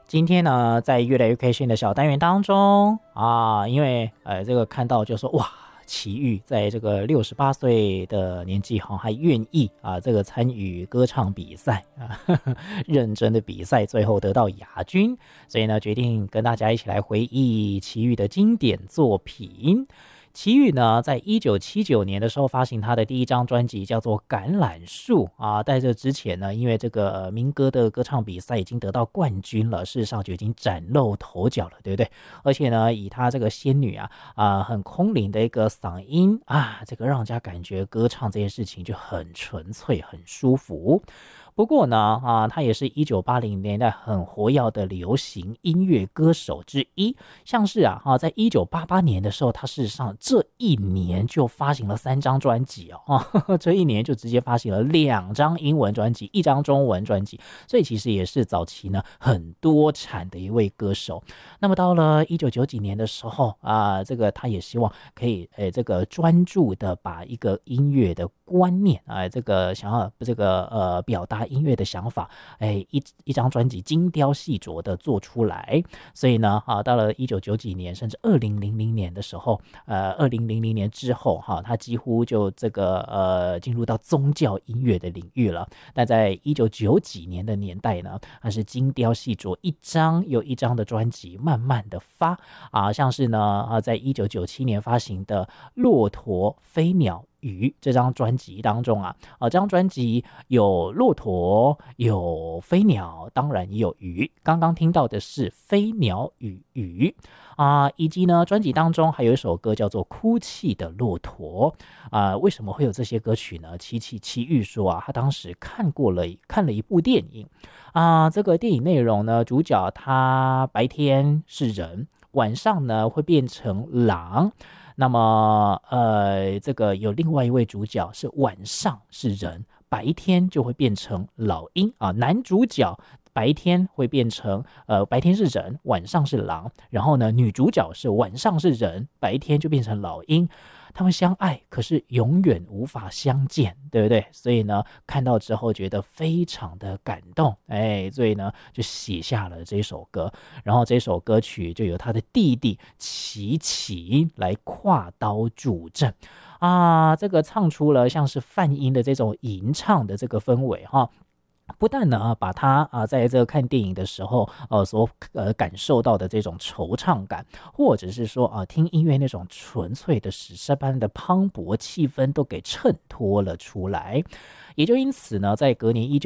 今天呢，在越来越开心的小单元当中啊，因为这个看到就说哇，齐豫在这个68岁的年纪哈，还愿意啊这个参与歌唱比赛啊，认真的比赛，最后得到亚军，所以呢，决定跟大家一起来回忆齐豫的经典作品。齐豫呢，在1979年的时候发行他的第一张专辑，叫做《橄榄树》啊。在这之前呢，因为这个民歌的歌唱比赛已经得到冠军了，事实上就已经崭露头角了，对不对？而且呢，以他这个仙女很空灵的一个嗓音啊，这个让人家感觉歌唱这件事情就很纯粹、很舒服。不过呢，他也是1980年代很活跃的流行音乐歌手之一。像是在1988年的时候，他事实上这一年就发行了3张专辑这一年就直接发行了2张英文专辑，1张中文专辑，所以其实也是早期呢很多产的一位歌手。那么到了1990几年的时候这个他也希望可以这个专注的把一个音乐的观念这个想要这个表达音乐的想法一张专辑精雕细琢的做出来。所以呢到了1990几年甚至2000年的时候2000年之后他几乎就这个进入到宗教音乐的领域了。但在1990几年的年代呢，他是精雕细琢，一张又一张的专辑慢慢的发像是呢在1997年发行的《骆驼飞鸟鱼》这张专辑当中这张专辑有骆驼，有飞鸟，当然也有鱼。刚刚听到的是飞鸟与鱼以及呢专辑当中还有一首歌叫做《哭泣的骆驼》为什么会有这些歌曲呢？齐豫说他当时看了一部电影这个电影内容呢，主角他白天是人，晚上呢会变成狼。那么这个有另外一位主角是晚上是人，白天就会变成老鹰男主角白天会变成白天是人，晚上是狼。然后呢，女主角是晚上是人，白天就变成老鹰。他们相爱，可是永远无法相见，对不对？所以呢，看到之后觉得非常的感动，所以呢，就写下了这首歌。然后这首歌曲就由他的弟弟齐来跨刀助阵这个唱出了像是泛音的这种吟唱的这个氛围不但呢把他在这个看电影的时候所感受到的这种惆怅感，或者是说听音乐那种纯粹的史诗般的磅礴气氛都给衬托了出来。也就因此呢，在隔年